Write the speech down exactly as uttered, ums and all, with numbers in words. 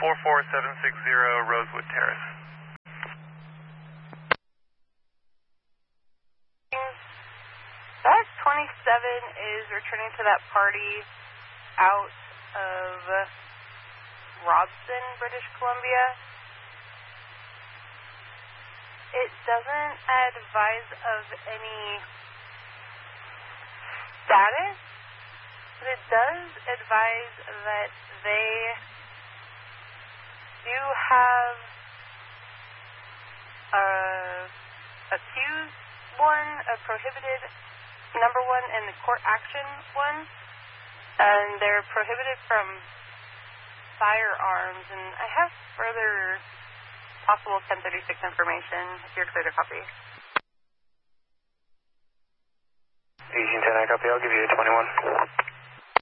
four four seven six zero Rosewood Terrace. That twenty-seven is returning to that party out of Robson, British Columbia. It doesn't advise of any status, but it does advise that they do have a accused one, a prohibited number one, and the court action one, and they're prohibited from firearms. And I have further possible ten thirty-six information if you're clear to copy. Eugene ten, I copy. I'll give you a twenty-one.